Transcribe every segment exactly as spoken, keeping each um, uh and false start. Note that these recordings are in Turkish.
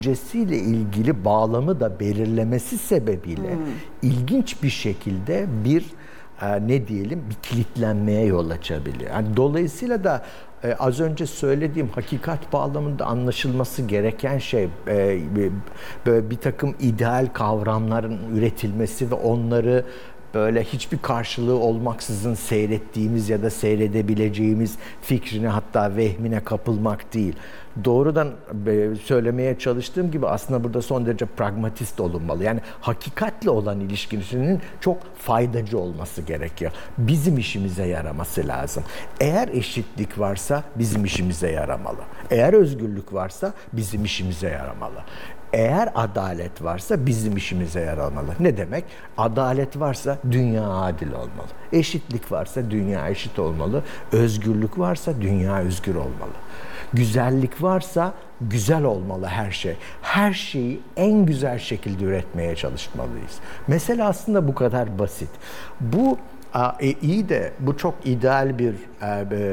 Projesiyle ilgili bağlamı da belirlemesi sebebiyle hmm. ilginç bir şekilde bir e, ne diyelim bir kilitlenmeye yol açabiliyor. Yani dolayısıyla da e, az önce söylediğim hakikat bağlamında anlaşılması gereken şey e, böyle bir takım ideal kavramların üretilmesi ve onları böyle hiçbir karşılığı olmaksızın seyrettiğimiz ya da seyredebileceğimiz fikrine hatta vehmine kapılmak değil. Doğrudan söylemeye çalıştığım gibi aslında burada son derece pragmatist olunmalı. Yani hakikatle olan ilişkisinin çok faydacı olması gerekiyor. Bizim işimize yaraması lazım. Eğer eşitlik varsa bizim işimize yaramalı. Eğer özgürlük varsa bizim işimize yaramalı. Eğer adalet varsa bizim işimize yaramalı. Ne demek? Adalet varsa dünya adil olmalı. Eşitlik varsa dünya eşit olmalı. Özgürlük varsa dünya özgür olmalı. Güzellik varsa güzel olmalı her şey. Her şeyi en güzel şekilde üretmeye çalışmalıyız. Mesele aslında bu kadar basit. Bu e, iyi de bu çok ideal bir e,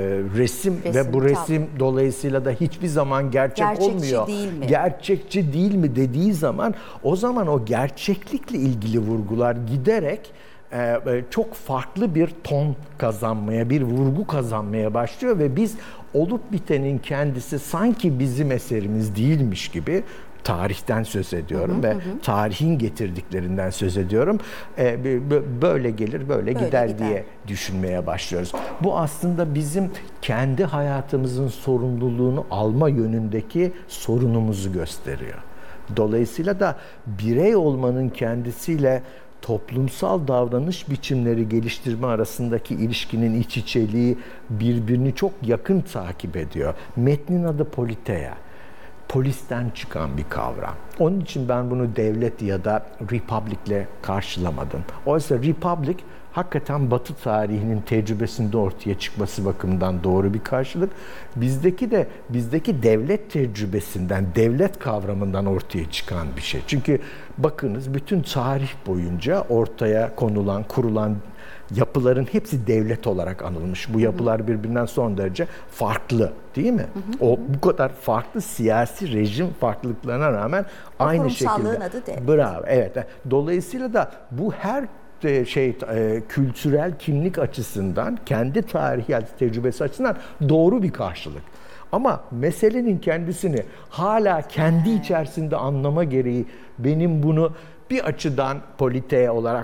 resim, resim ve bu resim tabii. Dolayısıyla da hiçbir zaman gerçek Gerçekçi olmuyor. Değil mi? Gerçekçi değil mi dediği zaman o zaman o gerçeklikle ilgili vurgular giderek e, çok farklı bir ton kazanmaya, bir vurgu kazanmaya başlıyor ve biz olup bitenin kendisi sanki bizim eserimiz değilmiş gibi tarihten söz ediyorum hı hı, ve hı. tarihin getirdiklerinden söz ediyorum. Ee, böyle gelir, böyle, böyle gider, gider diye düşünmeye başlıyoruz. Bu aslında bizim kendi hayatımızın sorumluluğunu alma yönündeki sorunumuzu gösteriyor. Dolayısıyla da birey olmanın kendisiyle toplumsal davranış biçimleri geliştirme arasındaki ilişkinin iç içeliği birbirini çok yakın takip ediyor. Metnin adı Politeia. Polisten çıkan bir kavram. Onun için ben bunu devlet ya da republic'le karşılamadım. Oysa republic hakikaten Batı tarihinin tecrübesinde ortaya çıkması bakımından doğru bir karşılık. Bizdeki de bizdeki devlet tecrübesinden, devlet kavramından ortaya çıkan bir şey. Çünkü bakınız bütün tarih boyunca ortaya konulan, kurulan yapıların hepsi devlet olarak anılmış. Bu yapılar birbirinden son derece farklı, değil mi? Hı hı. O bu kadar farklı siyasi rejim farklılıklarına rağmen o aynı şekilde. Adı devlet. Bravo. Evet. Dolayısıyla da bu her şey e, kültürel kimlik açısından, kendi tarihi tecrübesi açısından doğru bir karşılık. Ama meselenin kendisini hala kendi içerisinde anlama gereği benim bunu bir açıdan Politeia olarak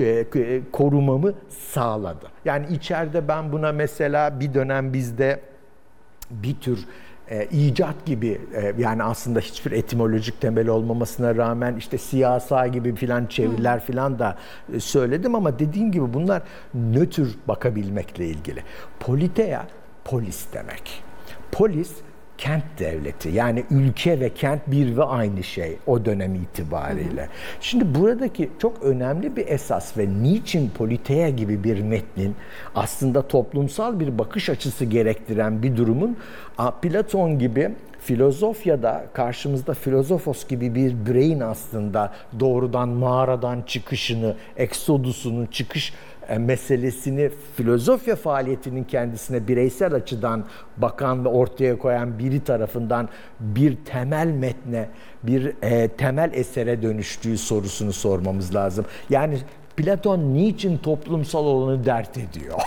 korumamı sağladı. Yani içeride ben buna mesela bir dönem bizde bir tür e, icat gibi e, yani aslında hiçbir etimolojik temeli olmamasına rağmen işte siyasa gibi filan çeviriler filan da e, söyledim ama dediğim gibi bunlar nötr bakabilmekle ilgili. Politeia polis demek. Polis kent devleti, yani ülke ve kent bir ve aynı şey o dönem itibariyle. Hı hı. Şimdi buradaki çok önemli bir esas ve niçin Politeia gibi bir metnin aslında toplumsal bir bakış açısı gerektiren bir durumun Platon gibi filozofyada karşımızda filozofos gibi bir bireyin aslında doğrudan mağaradan çıkışını, eksodusunun çıkış meselesini filozofya faaliyetinin kendisine bireysel açıdan bakan ve ortaya koyan biri tarafından bir temel metne, bir e, temel esere dönüştüğü sorusunu sormamız lazım. Yani Platon niçin toplumsal olanı dert ediyor?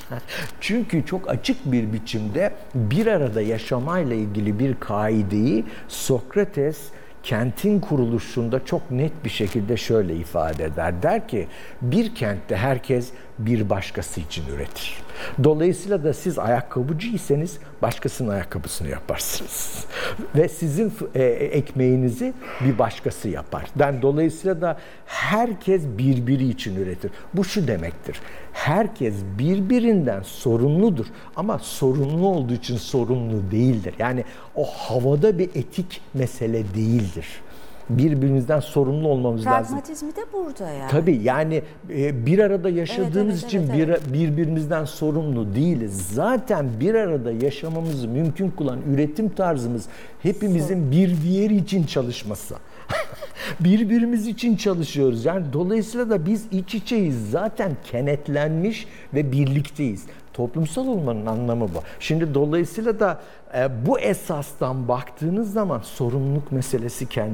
Çünkü çok açık bir biçimde bir arada yaşamayla ilgili bir kaideyi Sokrates kentin kuruluşunda çok net bir şekilde şöyle ifade eder. Der ki bir kentte herkes bir başkası için üretir. Dolayısıyla da siz ayakkabıcıysanız başkasının ayakkabısını yaparsınız. Ve sizin e, ekmeğinizi bir başkası yapar. Yani dolayısıyla da herkes birbiri için üretir. Bu şu demektir. Herkes birbirinden sorumludur ama sorumlu olduğu için sorumlu değildir. Yani o havada bir etik mesele değildir. Birbirimizden sorumlu olmamız Pragmatizmi lazım. Pragmatizmi de burada yani. Tabii yani bir arada yaşadığımız evet, evet, için evet, evet. birbirimizden sorumlu değiliz. Zaten bir arada yaşamamızı mümkün kılan üretim tarzımız hepimizin bir diğeri için çalışması. Birbirimiz için çalışıyoruz. Yani dolayısıyla da biz iç içeyiz. Zaten kenetlenmiş ve birlikteyiz. Toplumsal olmanın anlamı bu. Şimdi dolayısıyla da e, bu esastan baktığınız zaman sorumluluk meselesi kendi